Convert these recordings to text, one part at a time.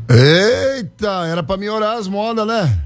Eita, era pra melhorar as modas, né?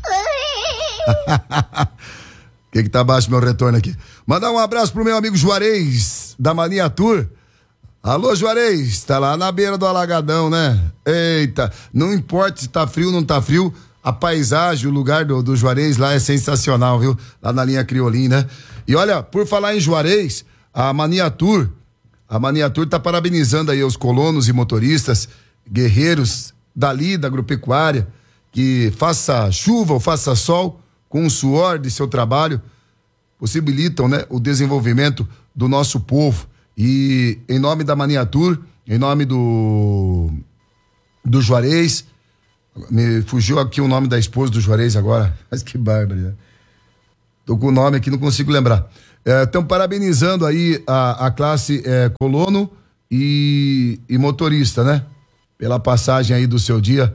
Que tá baixo meu retorno aqui. Mandar um abraço pro meu amigo Juarez, da Mania Tour. Alô, Juarez, tá lá na beira do alagadão, né? Eita, não importa se tá frio ou não tá frio, a paisagem, o lugar do Juarez lá é sensacional, viu? Lá na linha Criolim, né? E olha, por falar em Juarez, a Mania Tour tá parabenizando aí os colonos e motoristas, guerreiros dali da agropecuária, que faça chuva ou faça sol, com o suor de seu trabalho, possibilitam, né, o desenvolvimento do nosso povo. E em nome da Mania Tour, em nome do Juarez, me fugiu aqui o nome da esposa do Juarez agora, mas que bárbaro. Tô com o nome aqui, não consigo lembrar. Estão parabenizando aí a classe colono e motorista, né? Pela passagem aí do seu dia,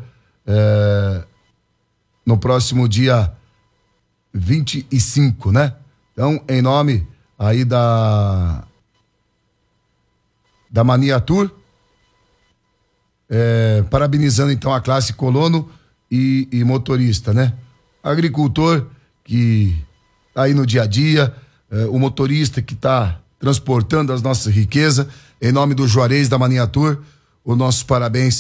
no próximo dia 25, né? Então, em nome aí da Mania Tour, parabenizando então a classe colono e motorista, né? Agricultor que tá aí no dia a dia, o motorista que tá transportando as nossas riquezas, em nome do Juarez da Mania Tour, os nossos parabéns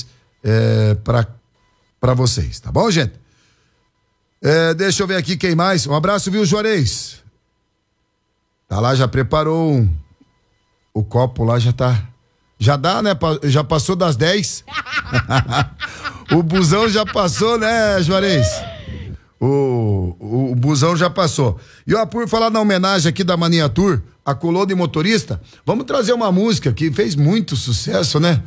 para vocês, tá bom, gente? Deixa eu ver aqui quem mais. Um abraço, viu, Juarez? Tá lá, já preparou o copo lá, já dá, né? Já passou das 10. O busão já passou, né, Juarez? O busão já passou. E ó, por falar na homenagem aqui da Mania Tour, a colono e motorista, vamos trazer uma música que fez muito sucesso, né?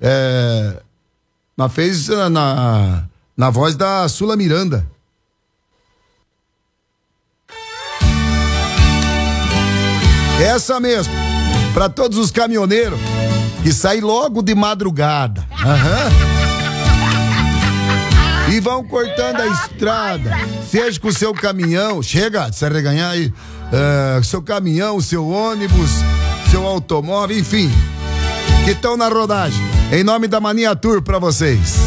Mas fez na voz da Sula Miranda. Essa mesmo, para todos os caminhoneiros que saem logo de madrugada. E vão cortando a estrada, seja com o seu caminhão, chega de se arreganhar aí, seu caminhão, seu ônibus, seu automóvel, enfim, que estão na rodagem. Em nome da Mania Tour para vocês.